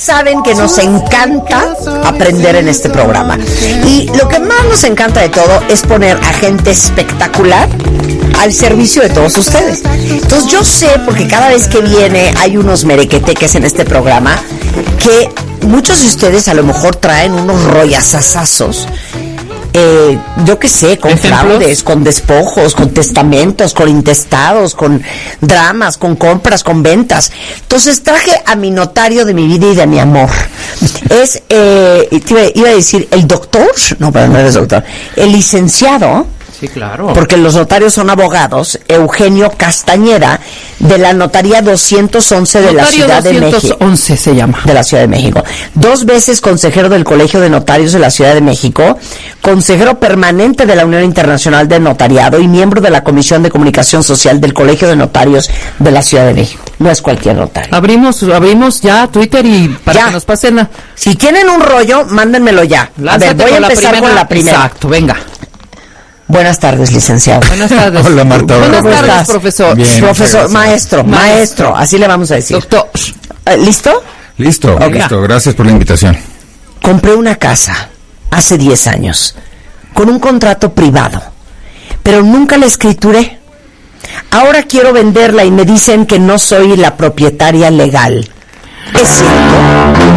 saben que nos encanta aprender en este programa. Y lo que más nos encanta de todo es poner a gente espectacular al servicio de todos ustedes. Entonces yo sé, porque cada vez que viene hay unos merequeteques en este programa, que muchos de ustedes a lo mejor traen unos rollazazazos. Yo qué sé, con fraudes, con despojos, con testamentos, con intestados, con dramas, con compras, con ventas. Entonces traje a mi notario de mi vida y de mi amor. Es, iba a decir, el doctor, no, pero no eres doctor, el licenciado. Sí, claro. Porque los notarios son abogados. Eugenio Castañeda, de la Notaría 211 de la Ciudad de México. 211 se llama. De la Ciudad de México. 2 veces consejero del Colegio de Notarios de la Ciudad de México, consejero permanente de la Unión Internacional de Notariado y miembro de la Comisión de Comunicación Social del Colegio de Notarios de la Ciudad de México. No es cualquier notario. Abrimos ya Twitter y para que nos pasen. Si tienen un rollo, mándenmelo ya. Lánzate, a ver, voy a empezar con la primera. Exacto, venga. Buenas tardes, licenciado. Buenas tardes. Hola, Marta. Buenas tardes, profesor. Bien, profesor, maestro, así le vamos a decir. Doctor. ¿Listo? Listo, Okay. listo. Gracias por la invitación. Compré una casa hace 10 años con un contrato privado, pero nunca la escrituré. Ahora quiero venderla y me dicen que no soy la propietaria legal. ¿Es cierto?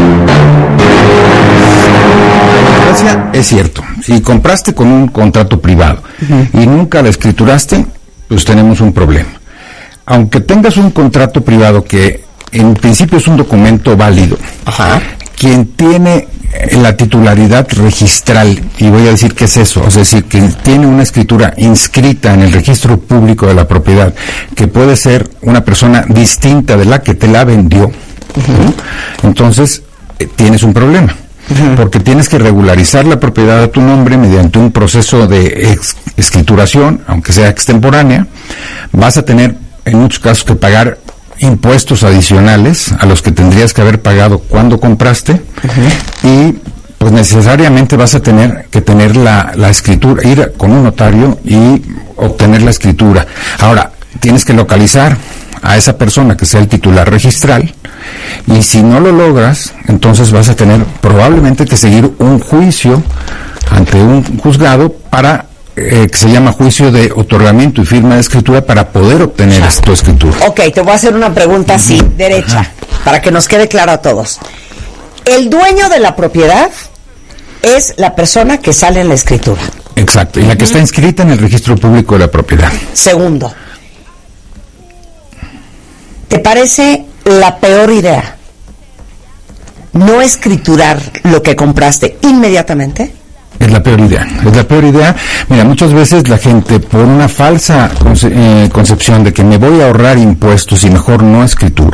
Es cierto. Si compraste con un contrato privado y nunca la escrituraste, pues tenemos un problema. Aunque tengas un contrato privado que en principio es un documento válido, quien tiene la titularidad registral, y voy a decir qué es eso, es decir, que tiene una escritura inscrita en el registro público de la propiedad, que puede ser una persona distinta de la que te la vendió, entonces tienes un problema. Porque tienes que regularizar la propiedad a tu nombre mediante un proceso de escrituración, aunque sea extemporánea. Vas a tener en muchos casos que pagar impuestos adicionales a los que tendrías que haber pagado cuando compraste, y pues necesariamente vas a tener que tener la escritura, ir con un notario y obtener la escritura. Ahora, tienes que localizar a esa persona que sea el titular registral, y si no lo logras, entonces vas a tener probablemente que seguir un juicio ante un juzgado para que se llama juicio de otorgamiento y firma de escritura, para poder obtener tu escritura. Ok, te voy a hacer una pregunta así, derecha, para que nos quede claro a todos. El dueño de la propiedad es la persona que sale en la escritura. Exacto, y la que está inscrita en el registro público de la propiedad. Segundo, ¿te parece la peor idea no escriturar lo que compraste inmediatamente? Es la peor idea, es la peor idea. Mira, muchas veces la gente, por una falsa concepción de que me voy a ahorrar impuestos y mejor no escrituro,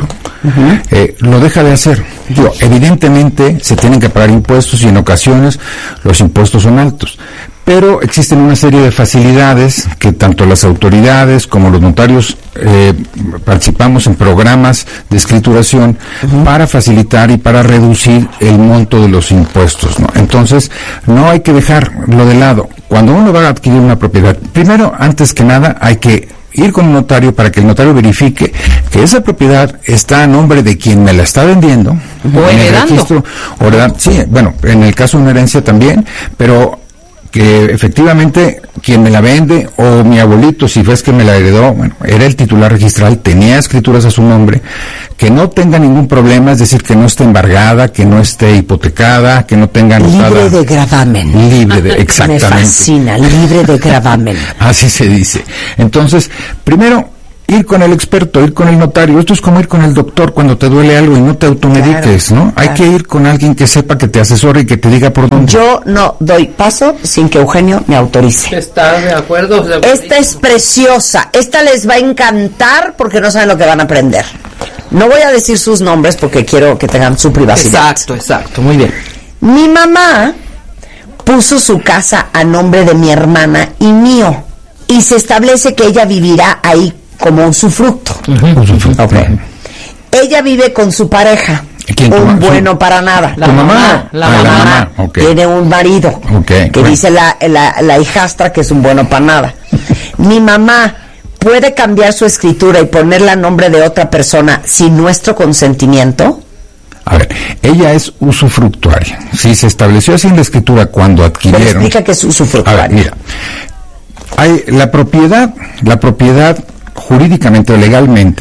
lo deja de hacer. Evidentemente se tienen que pagar impuestos, y en ocasiones los impuestos son altos, pero existen una serie de facilidades que tanto las autoridades como los notarios participamos en programas de escrituración para facilitar y para reducir el monto de los impuestos, ¿no? Entonces, no hay que dejarlo de lado. Cuando uno va a adquirir una propiedad, primero, antes que nada, hay que ir con un notario para que el notario verifique que esa propiedad está a nombre de quien me la está vendiendo, o heredando. Sí, bueno, en el caso de una herencia también, pero que efectivamente quien me la vende, o mi abuelito, si fue que me la heredó, bueno, era el titular registral, tenía escrituras a su nombre, que no tenga ningún problema, es decir, que no esté embargada, que no esté hipotecada, que no tenga anotada. Libre de gravamen. Libre de, exactamente. Me fascina, libre de gravamen. Así se dice. Entonces, primero, ir con el experto, ir con el notario. Esto es como ir con el doctor cuando te duele algo y no te automediques, ¿no? Hay que ir con alguien que sepa, que te asesore y que te diga por dónde. Yo no doy paso sin que Eugenio me autorice. ¿Está de acuerdo? Esta es preciosa. Esta les va a encantar porque no saben lo que van a aprender. No voy a decir sus nombres porque quiero que tengan su privacidad. Exacto, muy bien. Mi mamá puso su casa a nombre de mi hermana y mío, y se establece que ella vivirá ahí como usufructo. Okay. Ella vive con su pareja. Un bueno para nada. La mamá. La mamá. Okay. Tiene un marido que dice la hijastra que es un bueno para nada. Mi mamá puede cambiar su escritura y ponerla a nombre de otra persona sin nuestro consentimiento. A ver, ella es usufructuaria. Si se estableció así en la escritura cuando adquirieron... Pero explica que es usufructuaria. A ver, mira, hay la propiedad jurídicamente o legalmente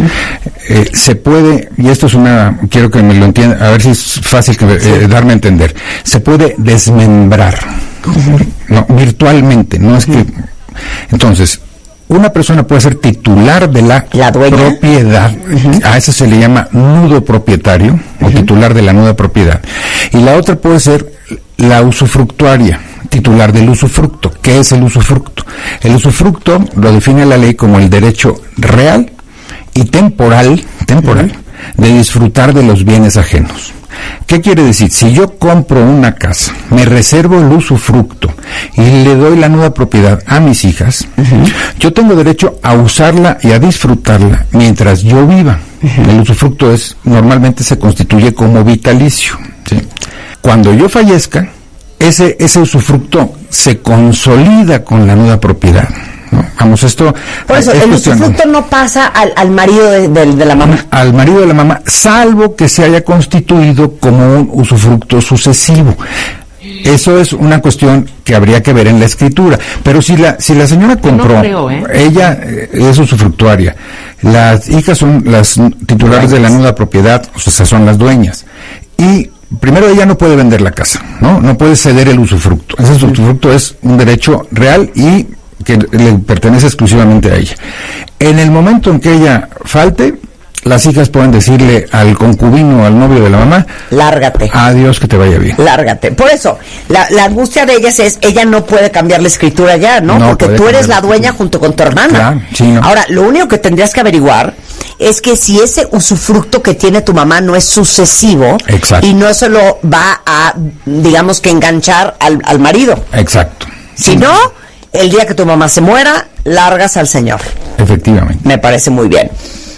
se puede, y esto es quiero que me lo entiendan, a ver si es fácil darme a entender, se puede desmembrar, no, virtualmente, no es que... Entonces, una persona puede ser titular de la propiedad, a eso se le llama nudo propietario, o titular de la nuda propiedad, y la otra puede ser la usufructuaria, titular del usufructo. ¿Qué es el usufructo? El usufructo lo define la ley como el derecho real y temporal de disfrutar de los bienes ajenos. ¿Qué quiere decir? Si yo compro una casa, me reservo el usufructo y le doy la nueva propiedad a mis hijas, yo tengo derecho a usarla y a disfrutarla mientras yo viva. El usufructo normalmente se constituye como vitalicio, ¿sí? Cuando yo fallezca, ese usufructo se consolida con la nueva propiedad, ¿no? Vamos, esto... Por eso, el usufructo no pasa al marido de la mamá. Al marido de la mamá, salvo que se haya constituido como un usufructo sucesivo. Eso es una cuestión que habría que ver en la escritura. Pero si la señora compró, no creo, ella es usufructuaria, las hijas son las titulares de la nueva propiedad, o sea, son las dueñas. Y primero, ella no puede vender la casa, no puede ceder el usufructo. Ese usufructo es un derecho real y que le pertenece exclusivamente a ella. En el momento en que ella falte, las hijas pueden decirle al concubino o al novio de la mamá: lárgate. Adiós, que te vaya bien. Lárgate. Por eso, la angustia de ellas es, ella no puede cambiar la escritura ya, ¿no? Porque tú eres la dueña junto con tu hermana. Claro, sí, no. Ahora, lo único que tendrías que averiguar es que si ese usufructo que tiene tu mamá no es sucesivo, exacto, y no solo va a, digamos que enganchar al marido. Exacto. Si no, el día que tu mamá se muera, largas al señor. Efectivamente. Me parece muy bien.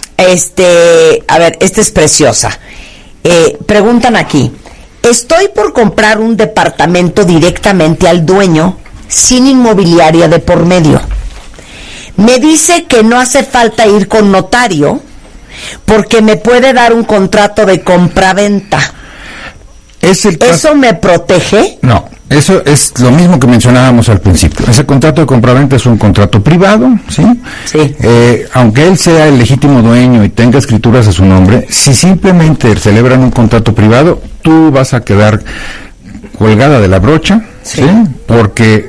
A ver, esta es preciosa. Preguntan aquí: estoy por comprar un departamento directamente al dueño, sin inmobiliaria de por medio. Me dice que no hace falta ir con notario, porque me puede dar un contrato de compraventa. ¿Eso me protege? No, eso es lo mismo que mencionábamos al principio. Ese contrato de compraventa es un contrato privado, ¿sí? Sí. Aunque él sea el legítimo dueño y tenga escrituras a su nombre, si simplemente celebran un contrato privado, tú vas a quedar colgada de la brocha, ¿sí? Porque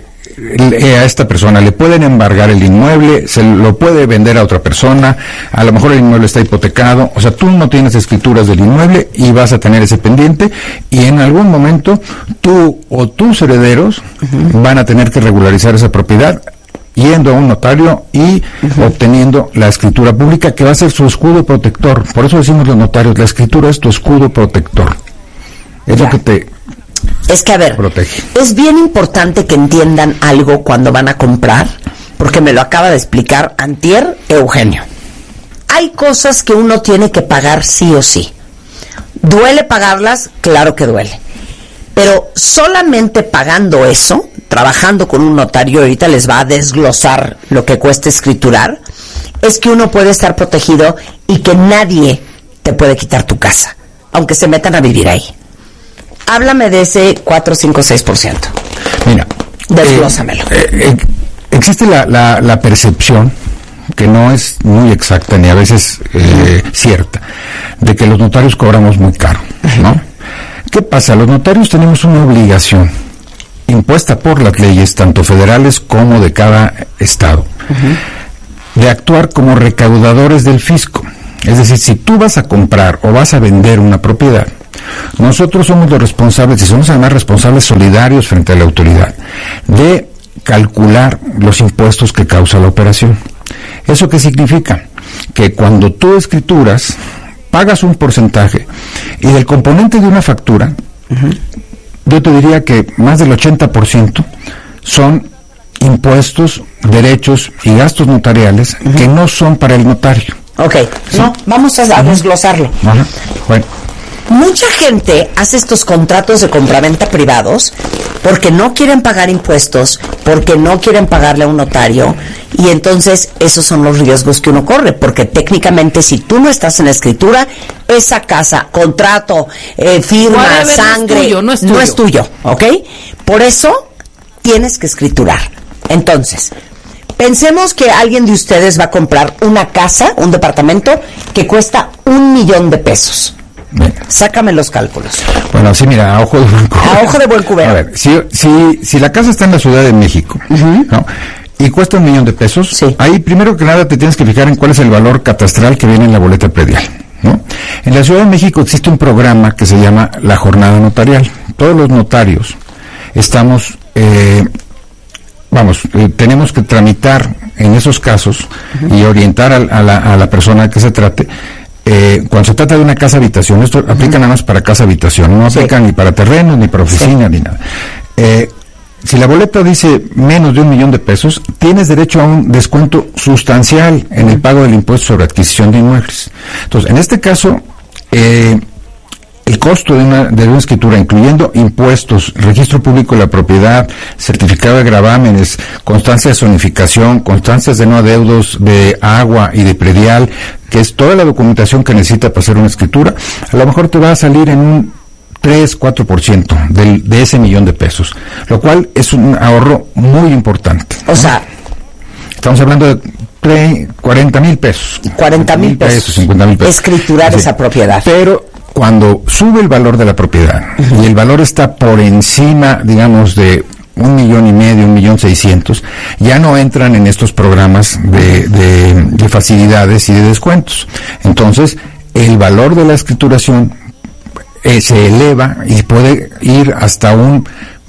a esta persona le pueden embargar el inmueble, se lo puede vender a otra persona, a lo mejor el inmueble está hipotecado, o sea, tú no tienes escrituras del inmueble y vas a tener ese pendiente, y en algún momento tú o tus herederos van a tener que regularizar esa propiedad yendo a un notario y obteniendo la escritura pública, que va a ser su escudo protector. Por eso decimos los notarios, la escritura es tu escudo protector, es lo que te... Es que, a ver, protege. Es bien importante que entiendan algo cuando van a comprar, porque me lo acaba de explicar antier Eugenio. Hay cosas que uno tiene que pagar sí o sí. ¿Duele pagarlas? Claro que duele. Pero solamente pagando eso, trabajando con un notario, ahorita les va a desglosar lo que cuesta escriturar, es que uno puede estar protegido y que nadie te puede quitar tu casa, aunque se metan a vivir ahí. Háblame de ese 4, 5, 6%. Mira, desglósamelo. Existe la percepción, que no es muy exacta ni a veces cierta, de que los notarios cobramos muy caro, ¿no? ¿Qué pasa? Los notarios tenemos una obligación impuesta por las leyes, tanto federales como de cada estado, de actuar como recaudadores del fisco. Es decir, si tú vas a comprar o vas a vender una propiedad, nosotros somos los responsables, y somos además responsables solidarios frente a la autoridad, de calcular los impuestos que causa la operación. ¿Eso qué significa? Que cuando tú escrituras, pagas un porcentaje, y del componente de una factura, yo te diría que más del 80% son impuestos, derechos y gastos notariales que no son para el notario. Ok, ¿sí? No, vamos a desglosarlo. Bueno, Mucha gente hace estos contratos de compraventa privados porque no quieren pagar impuestos, porque no quieren pagarle a un notario, y entonces esos son los riesgos que uno corre, porque técnicamente si tú no estás en la escritura, esa casa, contrato, firma, sangre, no es tuyo, ¿ok? Por eso tienes que escriturar. Entonces, pensemos que alguien de ustedes va a comprar una casa, un departamento, que cuesta $1,000,000. Sácame los cálculos. Bueno, sí, mira, a ojo de buen cubero. A ojo de buen cubero. A ver, si la casa está en la Ciudad de México, ¿no? Y cuesta $1,000,000, sí, ahí primero que nada te tienes que fijar en cuál es el valor catastral que viene en la boleta predial, ¿no? En la Ciudad de México existe un programa que se llama la jornada notarial. Todos los notarios estamos, tenemos que tramitar en esos casos y orientar a la persona que se trate. Cuando se trata de una casa habitación, esto aplica nada más para casa habitación, no aplica ni para terrenos, ni para oficina, ni nada. Si la boleta dice menos de $1,000,000, tienes derecho a un descuento sustancial en el pago del impuesto sobre adquisición de inmuebles. Entonces, en este caso, el costo de una escritura, incluyendo impuestos, registro público de la propiedad, certificado de gravámenes, constancia de zonificación, constancias de no adeudos de agua y de predial, que es toda la documentación que necesita para hacer una escritura, a lo mejor te va a salir en un 3-4% de ese $1,000,000, lo cual es un ahorro muy importante, ¿no? O sea, estamos hablando de $40,000. 40,000 pesos. 50,000 pesos. Escriturar esa propiedad. Pero cuando sube el valor de la propiedad y el valor está por encima, digamos, de $1,500,000, $1,600,000, ya no entran en estos programas de facilidades y de descuentos. Entonces, el valor de la escrituración se eleva y puede ir hasta un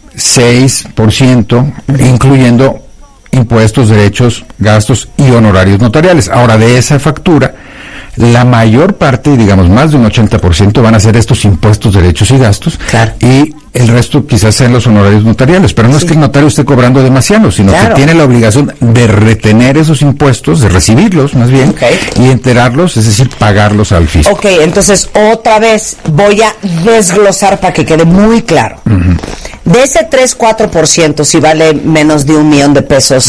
6%, incluyendo impuestos, derechos, gastos y honorarios notariales. Ahora, de esa factura, la mayor parte, digamos más de un 80%, van a ser estos impuestos, derechos y gastos, claro, y el resto quizás sean los honorarios notariales, pero no es que el notario esté cobrando demasiado, sino que tiene la obligación de retener esos impuestos, de recibirlos más bien, y enterarlos, es decir, pagarlos al fisco. Ok, entonces otra vez voy a desglosar para que quede muy claro. De ese 3-4%, si vale menos de $1,000,000,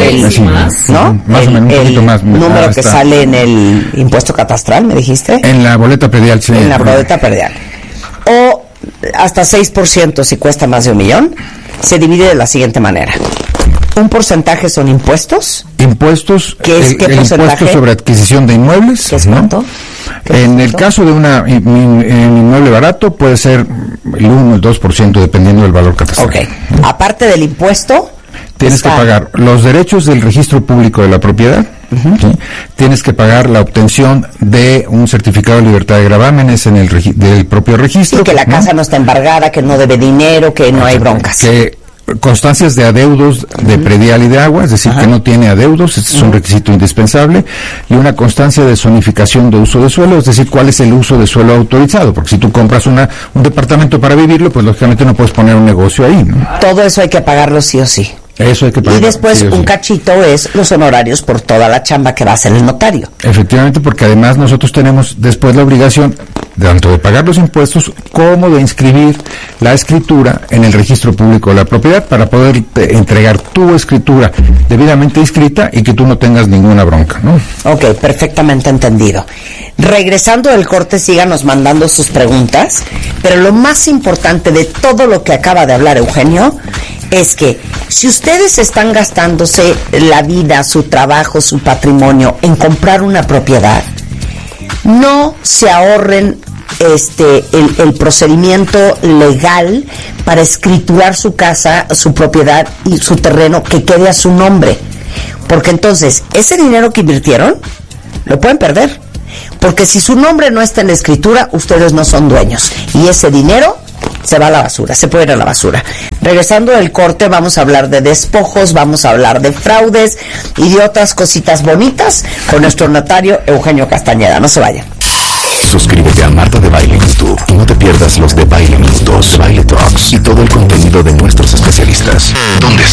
¿no? Más o menos, un poquito más. Número que sale en el impuesto catastral, ¿me dijiste? En la boleta predial, sí. En la boleta predial. O hasta 6% si cuesta más de $1,000,000, se divide de la siguiente manera. Un porcentaje son impuestos. Impuestos, ¿Qué porcentaje? Impuesto sobre adquisición de inmuebles. ¿Qué es cuánto? En el caso de un inmueble barato puede ser el 1 o el 2% dependiendo del valor catastral. Ok. Aparte del impuesto, tienes que pagar los derechos del registro público de la propiedad. ¿Sí? Tienes que pagar la obtención de un certificado de libertad de gravámenes en del propio registro. Y que la casa no está embargada, que no debe dinero, que no hay broncas. Que constancias de adeudos de predial y de agua, es decir, que no tiene adeudos, este es un requisito indispensable, y una constancia de zonificación de uso de suelo, es decir, cuál es el uso de suelo autorizado, porque si tú compras un departamento para vivirlo, pues lógicamente no puedes poner un negocio ahí, ¿no? Todo eso hay que pagarlo sí o sí. Eso hay que pagar. Y después un cachito es los honorarios por toda la chamba que va a hacer el notario. Efectivamente, porque además nosotros tenemos después la obligación tanto de pagar los impuestos como de inscribir la escritura en el registro público de la propiedad para poder entregar tu escritura debidamente inscrita y que tú no tengas ninguna bronca, ¿no? Ok, perfectamente entendido. Regresando del corte, síganos mandando sus preguntas, pero lo más importante de todo lo que acaba de hablar Eugenio es que si ustedes están gastándose la vida, su trabajo, su patrimonio en comprar una propiedad, no se ahorren el procedimiento legal para escriturar su casa, su propiedad y su terreno que quede a su nombre, porque entonces ese dinero que invirtieron lo pueden perder, porque si su nombre no está en la escritura, ustedes no son dueños y ese dinero se va a la basura, se puede ir a la basura. Regresando del corte, vamos a hablar de despojos, vamos a hablar de fraudes y de otras cositas bonitas con nuestro notario Eugenio Castañeda. No se vayan. Suscríbete a Marta de Baile en YouTube y no te pierdas los de Baile Minutos, Baile Talks y todo el contenido de nuestros especialistas. ¿Dónde